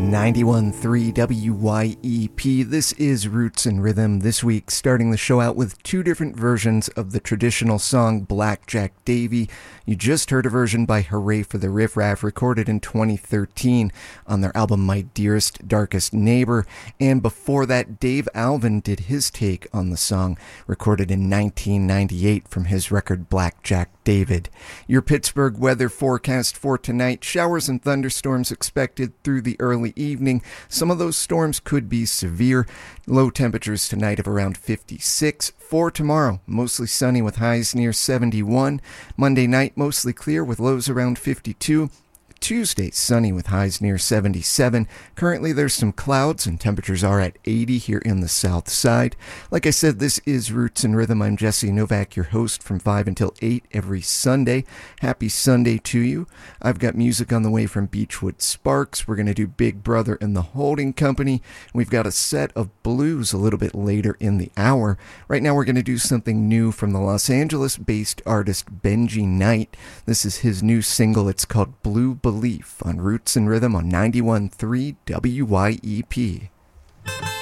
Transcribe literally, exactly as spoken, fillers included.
ninety-one point three W Y E P. This is Roots and Rhythm. This week, starting the show out with two different versions of the traditional song Blackjack Davy. You just heard a version by Hooray for the Riff Raff, recorded in twenty thirteen on their album My Dearest Darkest Neighbor. And before that, Dave Alvin did his take on the song, recorded in nineteen ninety-eight from his record Blackjack David. Your Pittsburgh weather forecast for tonight: showers and thunderstorms expected through the early evening. Some of those storms could be severe. Low temperatures tonight of around fifty-six. For tomorrow, mostly sunny with highs near seventy-one. Monday night, mostly clear with lows around fifty-two. Tuesday, sunny with highs near seventy-seven. Currently, there's some clouds and temperatures are at eighty here in the south side. Like I said, this is Roots and Rhythm. I'm Jesse Novak, your host from five until eight every Sunday. Happy Sunday to you. I've got music on the way from Beechwood Sparks. We're going to do Big Brother and the Holding Company. We've got a set of blues a little bit later in the hour. Right now, we're going to do something new from the Los Angeles-based artist Benji Knight. This is his new single. It's called Blue Belief on Roots and Rhythm on ninety-one point three W Y E P.